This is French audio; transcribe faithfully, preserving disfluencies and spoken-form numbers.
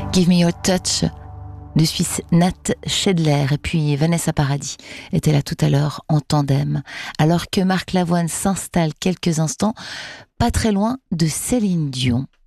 Give Me Your Touch de Suisse Nat Schedler et puis Vanessa Paradis était là tout à l'heure en tandem, alors que Marc Lavoine s'installe quelques instants pas très loin de Céline Dion.